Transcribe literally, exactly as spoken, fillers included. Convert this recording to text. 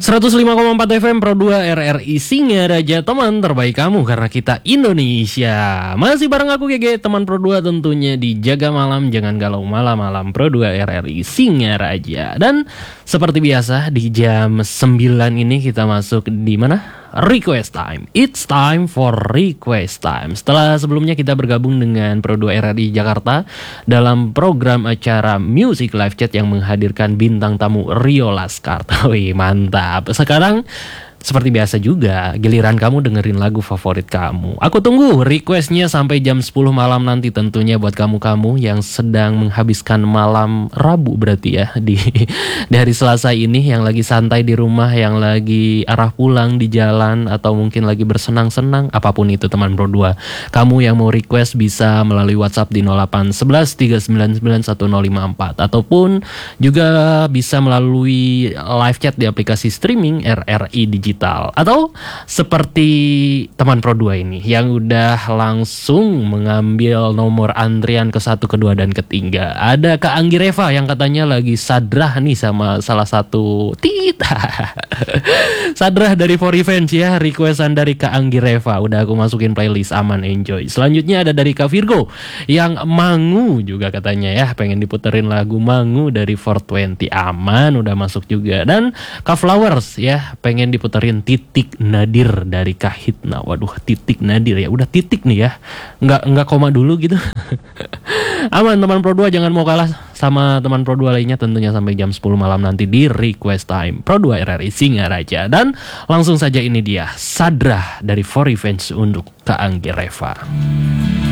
seratus lima koma empat F M Pro dua R R I Singaraja, teman terbaik kamu karena kita Indonesia. Masih bareng aku G G, teman Pro dua tentunya di Jaga Malam Jangan Galau Malam-Malam Pro dua R R I Singaraja. Dan seperti biasa di jam sembilan ini kita masuk di mana? Request time. It's time for request time. Setelah sebelumnya kita bergabung dengan Pro dua R R I Jakarta dalam program acara Music Live Chat yang menghadirkan bintang tamu Rio Laskar. Wih, mantap. Sekarang seperti biasa juga, giliran kamu dengerin lagu favorit kamu. Aku tunggu requestnya sampai jam sepuluh malam nanti tentunya buat kamu-kamu yang sedang menghabiskan malam Rabu berarti ya di, di hari Selasa ini, yang lagi santai di rumah, yang lagi arah pulang di jalan, atau mungkin lagi bersenang-senang, apapun itu teman Pro dua. Kamu yang mau request bisa melalui WhatsApp di nol delapan satu satu tiga sembilan sembilan satu nol lima empat, ataupun juga bisa melalui live chat di aplikasi streaming R R I Digital. Atau seperti teman Pro dua ini yang udah langsung mengambil nomor antrian ke satu, kedua, dan ketiga. Ada Kak Anggi Reva yang katanya lagi sadrah nih sama salah satu Tita. Sadrah dari For Revenge ya, requestan dari Kak Anggi Reva. Udah aku masukin playlist, aman, enjoy. Selanjutnya ada dari Kak Virgo yang Mangu juga katanya ya, pengen diputerin lagu Mangu dari four twenty, aman, udah masuk juga. Dan Kak Flowers ya, pengen diputerin Titik Nadir dari Kahitna. Waduh, Titik Nadir ya, udah titik nih ya, nggak nggak koma dulu gitu. Aman teman Pro dua, jangan mau kalah sama teman Pro dua lainnya tentunya sampai jam sepuluh malam nanti di Request Time Pro dua R R I Singaraja. Dan langsung saja ini dia Sadrah dari For Revenge untuk Kak Anggi Reva.